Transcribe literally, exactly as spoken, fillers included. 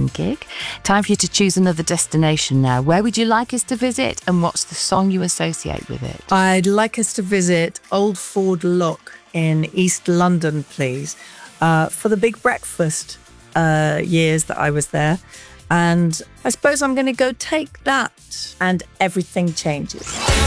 amazing gig. Time for you to choose another destination now. Where would you like us to visit, and what's the song you associate with it? I'd like us to visit Old Ford Lock in East London, please, uh, for the big breakfast uh, years that I was there. And I suppose I'm going to go take that, and everything changes.